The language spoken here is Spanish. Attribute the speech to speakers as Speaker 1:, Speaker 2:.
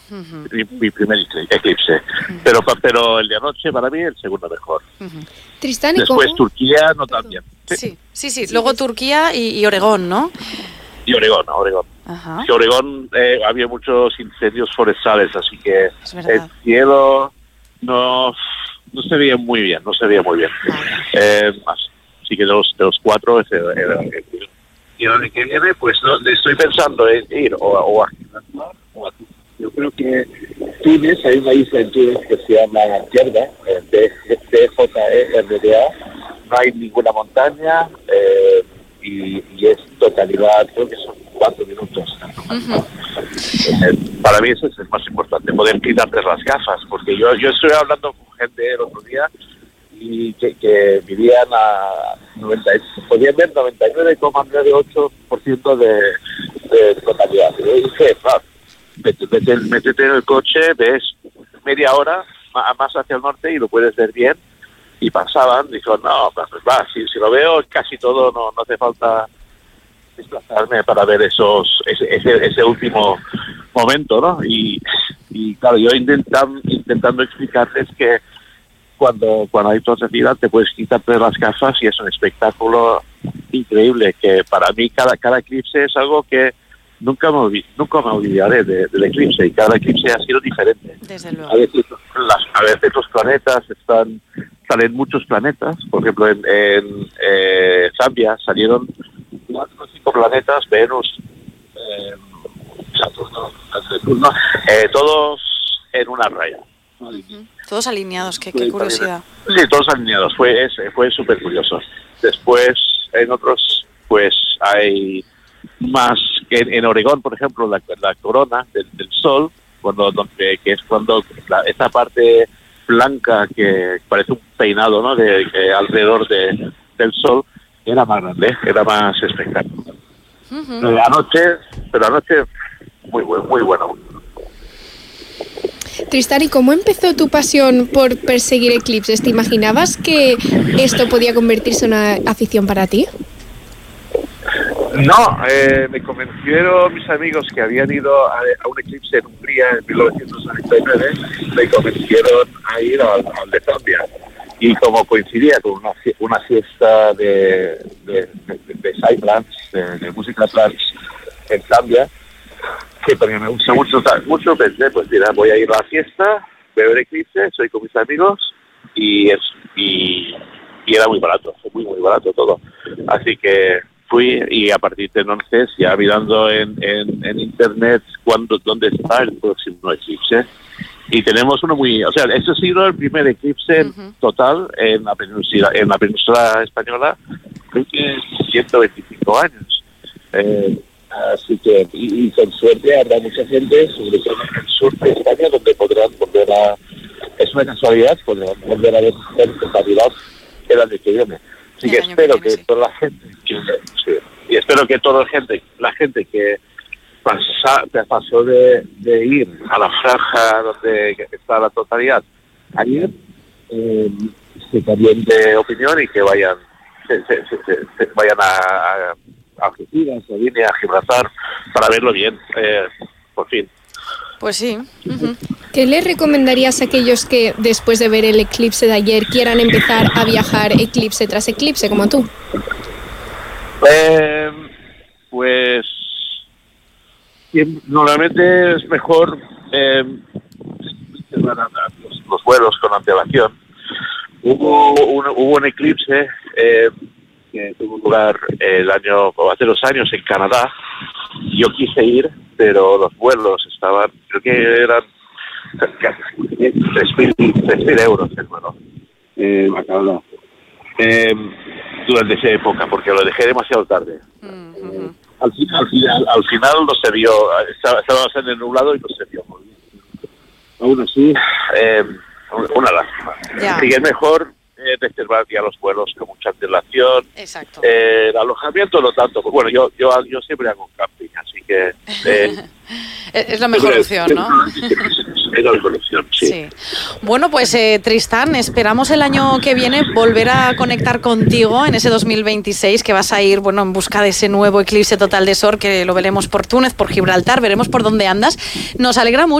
Speaker 1: mi primer eclipse. Pero el de anoche para mí el segundo mejor.
Speaker 2: Tristán,
Speaker 1: después Turquía no tan bien.
Speaker 3: Sí. Luego Turquía y Oregón, ¿no?
Speaker 1: Y Oregón.
Speaker 3: Ajá.
Speaker 1: En Oregón había muchos incendios forestales, así que el cielo no se veía muy bien. Así que de los 4 era el y el año que viene, pues estoy pensando en ir o a Gibraltar o a Túnez. Yo creo que Túnez, hay una isla en Túnez que se llama Tjerba, TJERDA, no hay ninguna montaña y es totalidad, creo que son 4 minutos. Para mí eso es el más importante, poder quitarte las gafas, porque yo estoy hablando con gente el otro día y que vivían podían ver 99,98% de totalidad. Y yo dije, métete en el coche, ves media hora más hacia el norte y lo puedes ver bien. Y pasaban, dijo, no, pues va, si lo veo casi todo, no hace falta desplazarme para ver ese último momento, ¿no? Y claro, yo intentando explicarles que cuando hay totalidad te puedes quitarte las gafas y es un espectáculo increíble, que para mí cada eclipse es algo que nunca me olvidaré del eclipse, y cada eclipse ha sido diferente.
Speaker 3: Desde luego.
Speaker 1: A veces los planetas salen muchos planetas, por ejemplo en Zambia salieron 4 o 5 planetas, Venus, Saturno, todos en una raya.
Speaker 3: Todos alineados, qué curiosidad.
Speaker 1: Sí, todos alineados, fue súper curioso. Después, en otros, pues hay más, que en Oregón, por ejemplo, la corona del Sol, que es cuando esta parte blanca que parece un peinado, ¿no?, alrededor del Sol, era más grande, era más espectacular. Pero anoche muy bueno.
Speaker 2: Tristán, ¿y cómo empezó tu pasión por perseguir eclipses? ¿Te imaginabas que esto podía convertirse en una afición para ti?
Speaker 1: No, me convencieron mis amigos que habían ido a un eclipse en Hungría en 1999, me convencieron a ir al de Zambia. Y como coincidía con una fiesta de Psytrance, de música trance en Zambia, que también me gusta mucho, pensé, pues mira, voy a ir a la fiesta, veo el eclipse, soy con mis amigos y era muy barato, muy barato todo. Así que fui, y a partir de entonces ya mirando en internet dónde está el próximo eclipse. Y tenemos uno ese ha sido el primer eclipse total en la península española, creo que 125 años. Así que, y con suerte habrá mucha gente, sobre todo en el sur de España, donde podrán volver es una casualidad, podrán volver a ver totalidad el año que viene. Así que espero que toda la gente, la gente que pasó de ir a la franja donde está la totalidad ayer, se cambien de opinión y que vayan a Algeciras, a Guinea, a Gibraltar, para verlo bien, por fin.
Speaker 3: Pues sí.
Speaker 2: ¿Qué le recomendarías a aquellos que después de ver el eclipse de ayer quieran empezar a viajar eclipse tras eclipse, como tú?
Speaker 1: Pues normalmente es mejor los vuelos con antelación. Hubo un eclipse que tuvo lugar hace 2 años en Canadá. Yo quise ir, pero los vuelos estaban, creo que eran casi 3.000 euros el vuelo a Canadá, durante esa época, porque lo dejé demasiado tarde. Al final no se vio, estaba bastante nublado y no se vio muy bien. Aún así, una lástima. Así que es mejor reservar ya los vuelos con mucha antelación.
Speaker 3: Exacto.
Speaker 1: El alojamiento no tanto. Bueno, yo siempre hago camping, así que...
Speaker 3: es la mejor opción, ¿no?
Speaker 1: Es la mejor opción, sí.
Speaker 3: Bueno, pues Tristán, esperamos el año que viene volver a conectar contigo en ese 2026, que vas a ir, bueno, en busca de ese nuevo eclipse total de sol, que lo veremos por Túnez, por Gibraltar, veremos por dónde andas. Nos alegra mucho